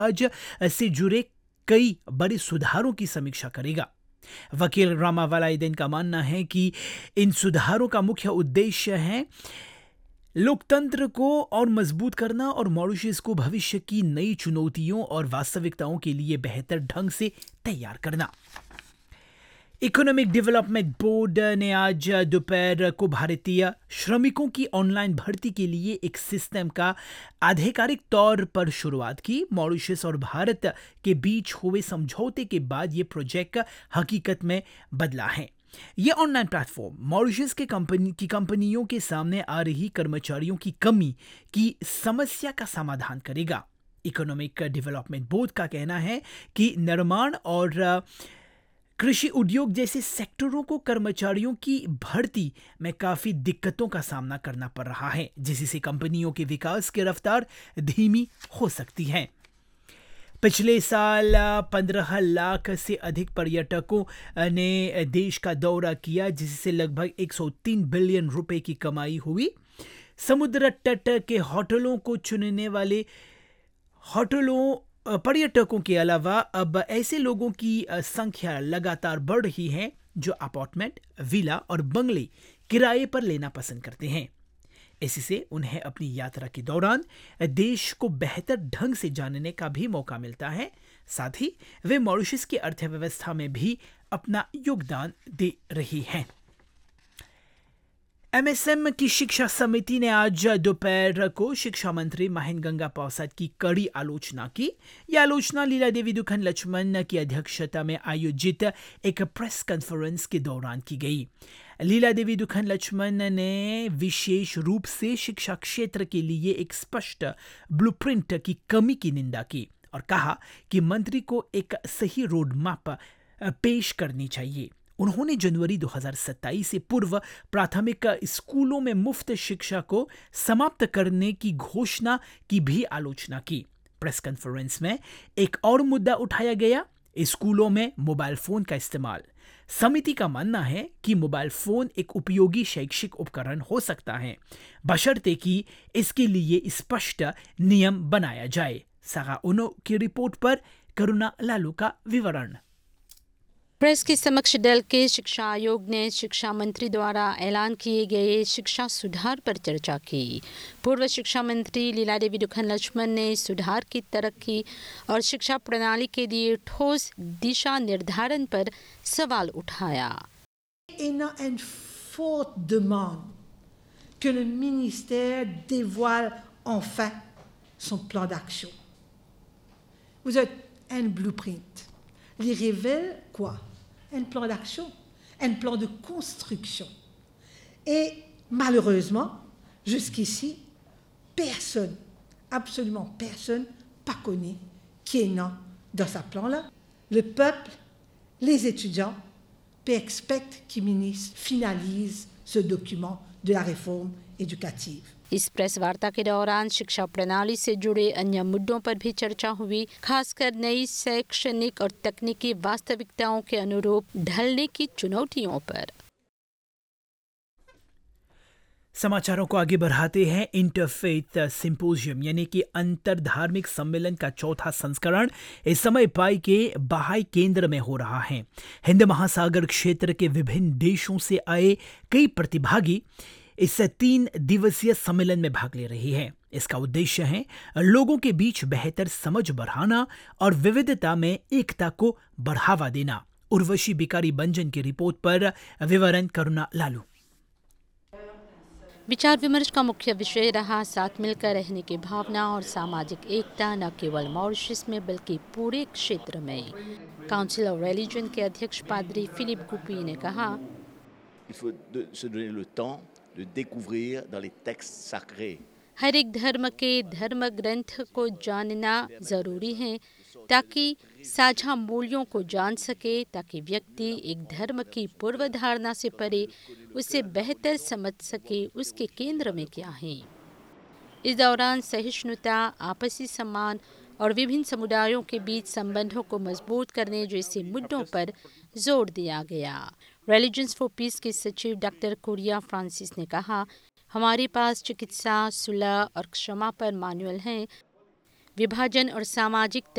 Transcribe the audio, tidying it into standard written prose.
आज से जुड़े कई बड़े सुधारों की समीक्षा करेगा। वकील रामावलाइदेन का मानना है कि इन सुधारों का मुख्य उद्देश्य है लोकतंत्र को और मजबूत करना और मॉरिशस को भविष्य की नई चुनौतियों और वास्तविकताओं के लिए बेहतर ढंग से तैयार करना। इकोनॉमिक डेवलपमेंट बोर्ड ने आज दोपहर को भारतीय श्रमिकों की ऑनलाइन भर्ती के लिए एक सिस्टम का आधिकारिक तौर पर शुरुआत की। मॉरिशस और भारत के बीच हुए समझौते के बाद ये प्रोजेक्ट हकीकत में बदला है। ये ऑनलाइन प्लेटफॉर्म मॉरिशस के कंपनियों के सामने आ रही कर्मचारियों की कमी की समस्या का समाधान करेगा। इकोनॉमिक डेवलपमेंट बोर्ड का कहना है कि निर्माण और कृषि उद्योग जैसे सेक्टरों को कर्मचारियों की भर्ती में काफ़ी दिक्कतों का सामना करना पड़ रहा है, जिससे कंपनियों के विकास की रफ्तार धीमी हो सकती है। पिछले साल 15 लाख से अधिक पर्यटकों ने देश का दौरा किया, जिससे लगभग 103 बिलियन रुपए की कमाई हुई। समुद्र तट के होटलों को चुनने वाले पर्यटकों के अलावा अब ऐसे लोगों की संख्या लगातार बढ़ रही है जो अपार्टमेंट, विला और बंगले किराए पर लेना पसंद करते हैं। इससे उन्हें अपनी यात्रा के दौरान देश को बेहतर ढंग से जानने का भी मौका मिलता है। साथ ही वे मॉरिशस की अर्थव्यवस्था में भी अपना योगदान दे रही हैं। एमएसएम की शिक्षा समिति ने आज दोपहर को शिक्षा मंत्री महेंद्र गंगा प्रसाद की कड़ी आलोचना की। यह आलोचना लीला देवी दुखन लक्ष्मण की अध्यक्षता में आयोजित एक प्रेस कॉन्फ्रेंस के दौरान की गई। लीला देवी दुखन लक्ष्मण ने विशेष रूप से शिक्षा क्षेत्र के लिए एक स्पष्ट ब्लूप्रिंट की कमी की निंदा की और कहा कि मंत्री को एक सही रोड मैप पेश करनी चाहिए। उन्होंने जनवरी 2027 से पूर्व प्राथमिक स्कूलों में मुफ्त शिक्षा को समाप्त करने की घोषणा की भी आलोचना की। प्रेस कॉन्फ्रेंस में एक और मुद्दा उठाया गया, स्कूलों में मोबाइल फोन का इस्तेमाल। समिति का मानना है कि मोबाइल फोन एक उपयोगी शैक्षिक उपकरण हो सकता है, बशर्ते कि इसके लिए स्पष्ट नियम बनाया जाए। सागा उनो की रिपोर्ट पर करुणा लालू का विवरण। प्रेस के समक्ष दल के शिक्षा आयोग ने शिक्षा मंत्री द्वारा ऐलान किए गए शिक्षा सुधार पर चर्चा की। पूर्व शिक्षा मंत्री लीला देवी दुखन लक्ष्मण ने सुधार की तरक्की और शिक्षा प्रणाली के लिए ठोस दिशा निर्धारण पर सवाल उठाया। Une forte demande que le ministère dévoile enfin son plan d'action. Vous êtes un blueprint. Il révèle quoi? Un plan d'action, un plan de construction. Et malheureusement, jusqu'ici, personne, absolument personne, pas connu qui est non dans ce plan-là. Le peuple, les étudiants, peut expect que le ministre finalise ce document de la réforme éducative. इस press वार्ता के दौरान शिक्षा प्रणाली से जुड़े अन्य मुद्दों पर भी चर्चा हुई, खासकर नई शैक्षणिक और तकनीकी वास्तविकताओं के अनुरूप ढलने की चुनौतियों पर। समाचारों को आगे बढ़ाते हैं। इंटरफेथ सिंपोजियम यानी कि अंतर धार्मिक सम्मेलन का चौथा संस्करण इस समय पाई के बहाई केंद्र में हो रहा है। हिंद महासागर क्षेत्र के विभिन्न देशों से आए कई प्रतिभागी इस 3 दिवसीय सम्मेलन में भाग ले रही है। इसका उद्देश्य है लोगों के बीच बेहतर समझ बढ़ाना और विविधता में एकता को बढ़ावा देना। उर्वशी बिकारी बंजन की रिपोर्ट पर विवरण करुणा लालू। विचार विमर्श का मुख्य विषय रहा साथ मिलकर रहने की भावना और सामाजिक एकता, न केवल मॉरिशस में बल्कि पूरे क्षेत्र में। काउंसिल ऑफ रिलीजन के अध्यक्ष पादरी फिलिप गुपी ने कहा, हर एक धर्म के धर्म ग्रंथ को जानना जरूरी है ताकि साझा मूल्यों को जान सके, ताकि व्यक्ति एक धर्म की पूर्व धारणा से परे उसे बेहतर समझ सके उसके केंद्र में क्या है। इस दौरान सहिष्णुता, आपसी सम्मान और विभिन्न समुदायों के बीच संबंधों को मजबूत करने जैसे मुद्दों पर जोर दिया गया। रिलीजन्स फॉर पीस के सचिव डॉक्टर कोरिया फ्रांसिस ने कहा, हमारे पास चिकित्सा, सुलह और क्षमा पर मैनुअल हैं। विभाजन और सामाजिक